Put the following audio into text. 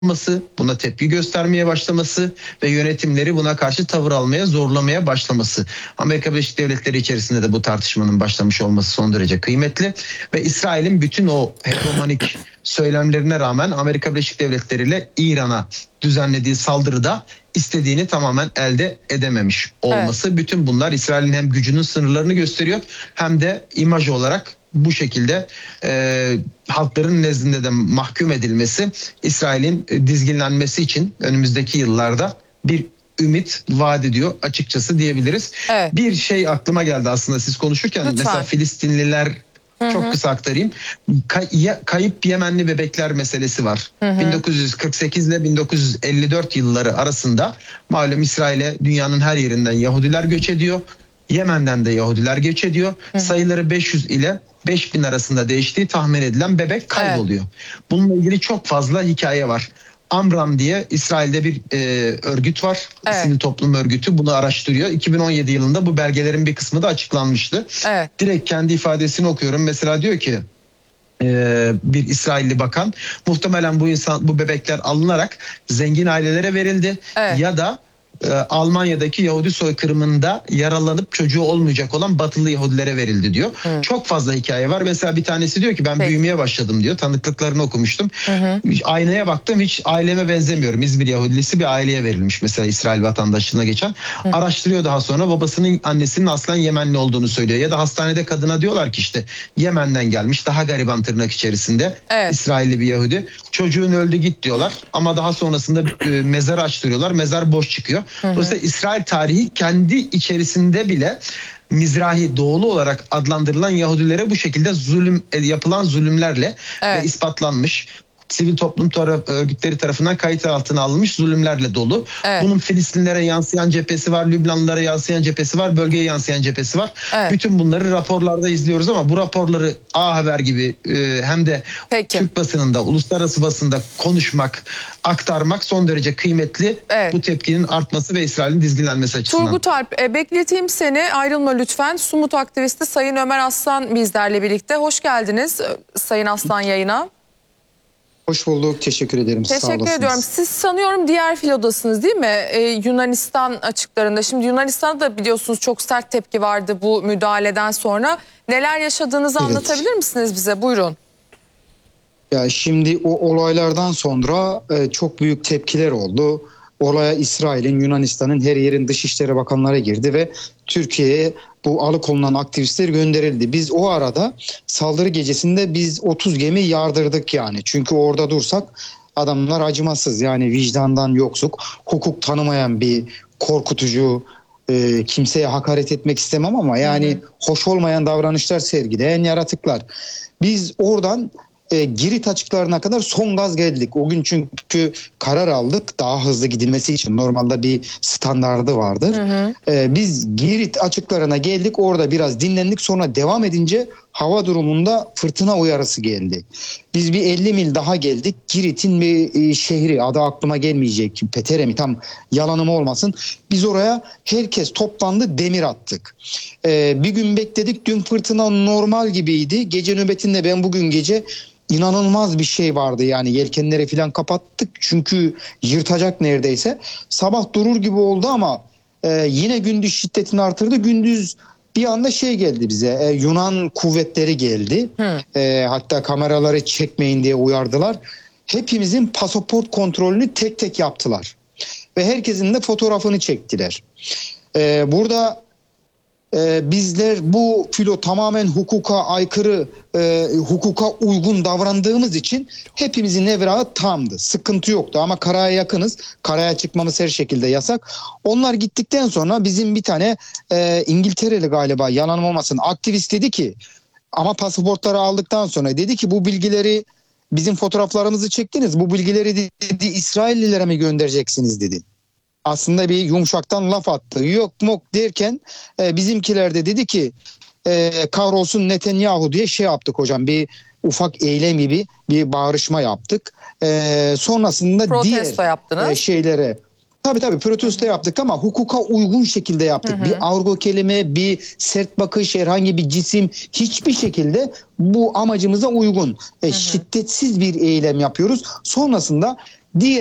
buna tepki göstermeye başlaması ve yönetimleri buna karşı tavır almaya, zorlamaya başlaması. Amerika Birleşik Devletleri içerisinde de bu tartışmanın başlamış olması son derece kıymetli ve İsrail'in bütün o hegemonik söylemlerine rağmen Amerika Birleşik Devletleri ile İran'a düzenlediği saldırıda istediğini tamamen elde edememiş olması. Evet. Bütün bunlar İsrail'in hem gücünün sınırlarını gösteriyor hem de imaj olarak bu şekilde halkların nezdinde de mahkum edilmesi İsrail'in dizginlenmesi için önümüzdeki yıllarda bir ümit vaat ediyor açıkçası diyebiliriz. Evet. Bir şey aklıma geldi aslında siz konuşurken. Lütfen. Mesela Filistinliler, çok kısa aktarayım. Kayıp Yemenli bebekler meselesi var. 1948 ile 1954 yılları arasında malum İsrail'e dünyanın her yerinden Yahudiler göç ediyor. Yemen'den de Yahudiler göç ediyor. Sayıları 500 ile 5000 arasında değiştiği tahmin edilen bebek kayboluyor. Evet. Bununla ilgili çok fazla hikaye var. Amram diye İsrail'de bir örgüt var. Evet. Sivil toplum örgütü bunu araştırıyor. 2017 yılında bu belgelerin bir kısmı da açıklanmıştı. Evet. Direkt kendi ifadesini okuyorum. Mesela diyor ki bir İsrailli bakan, muhtemelen bu bebekler alınarak zengin ailelere verildi. Evet. Ya da Almanya'daki Yahudi soykırımında yaralanıp çocuğu olmayacak olan batılı Yahudilere verildi diyor. Çok fazla hikaye var. Mesela bir tanesi diyor ki ben büyümeye başladım diyor. Tanıklıklarını okumuştum. Aynaya baktım, hiç aileme benzemiyorum. İzmir Yahudilisi bir aileye verilmiş mesela, İsrail vatandaşlığına geçen. Araştırıyor daha sonra, babasının annesinin aslen Yemenli olduğunu söylüyor. Ya da hastanede kadına diyorlar ki işte Yemen'den gelmiş, daha gariban tırnak içerisinde İsrailli bir Yahudi. Çocuğun öldü git diyorlar ama daha sonrasında mezar açtırıyorlar. Mezar boş çıkıyor. Dolayısıyla İsrail tarihi kendi içerisinde bile Mizrahi, doğulu olarak adlandırılan Yahudilere bu şekilde yapılan zulümlerle ispatlanmış. Sivil toplum örgütleri tarafından kayıt altına alınmış zulümlerle dolu. Evet. Bunun Filistinlere yansıyan cephesi var, Lübnanlılara yansıyan cephesi var, bölgeye yansıyan cephesi var. Evet. Bütün bunları raporlarda izliyoruz ama bu raporları A Haber gibi hem de Türk basınında, uluslararası basında konuşmak, aktarmak son derece kıymetli. Evet. Bu tepkinin artması ve İsrail'in dizginlenmesi açısından. Turgut Alp, bekleteyim seni, ayrılma lütfen. Sumut aktivisti Sayın Ömer Aslan bizlerle birlikte. Hoş geldiniz Sayın Aslan yayına. Hoş bulduk. Teşekkür ederim. Teşekkür ediyorum. Siz sanıyorum diğer filodasınız değil mi? Yunanistan açıklarında. Şimdi Yunanistan'da da biliyorsunuz çok sert tepki vardı bu müdahaleden sonra. Neler yaşadığınızı anlatabilir misiniz bize? Buyurun. Ya şimdi o olaylardan sonra çok büyük tepkiler oldu. Olaya İsrail'in, Yunanistan'ın, her yerin Dışişleri Bakanları girdi ve Türkiye'ye bu alıkonulan aktivistler gönderildi. Biz o arada saldırı gecesinde biz 30 gemi yardırdık yani. Çünkü orada dursak adamlar acımasız, yani vicdandan yoksuk, hukuk tanımayan bir korkutucu, kimseye hakaret etmek istemem ama yani hoş olmayan davranışlar sergileyen yaratıklar. Biz oradan Girit açıklarına kadar son gaz geldik. O gün çünkü karar aldık daha hızlı gidilmesi için. Normalde bir standardı vardır. Biz Girit açıklarına geldik. Orada biraz dinlendik. Sonra devam edince hava durumunda fırtına uyarısı geldi. Biz bir 50 mil daha geldik. Girit'in bir şehri, adı aklıma gelmeyecek. Peteremi, tam yalanım olmasın. Biz oraya herkes toplandı, demir attık. Bir gün bekledik. Dün fırtına normal gibiydi. Gece nöbetinde ben bugün gece İnanılmaz bir şey vardı, yani yelkenleri falan kapattık çünkü yırtacak neredeyse. Sabah durur gibi oldu ama yine gündüz şiddetini artırdı. Gündüz bir anda şey geldi bize, Yunan kuvvetleri geldi. Hatta kameraları çekmeyin diye uyardılar. Hepimizin pasaport kontrolünü tek tek yaptılar ve herkesin de fotoğrafını çektiler. Burada bizler bu filo tamamen hukuka aykırı, hukuka uygun davrandığımız için hepimizin evrağı tamdı. Sıkıntı yoktu ama karaya yakınız. Karaya çıkmamız her şekilde yasak. Onlar gittikten sonra bizim bir tane İngiltereli, galiba yalanım olmasın, aktivist dedi ki, ama pasaportları aldıktan sonra dedi ki bu bilgileri, bizim fotoğraflarımızı çektiniz, bu bilgileri dedi İsraillilere mi göndereceksiniz dedi. Aslında bir yumuşaktan laf attı. Yok mok derken bizimkiler de dedi ki kahrolsun Netanyahu diye şey yaptık hocam. Bir ufak eylem gibi bir bağırışma yaptık. Sonrasında protesto diğer yaptınız. Şeylere tabii protesto yaptık ama hukuka uygun şekilde yaptık. Bir argo kelime, bir sert bakış, herhangi bir cisim, hiçbir şekilde bu amacımıza uygun. Şiddetsiz bir eylem yapıyoruz. Sonrasında Diğer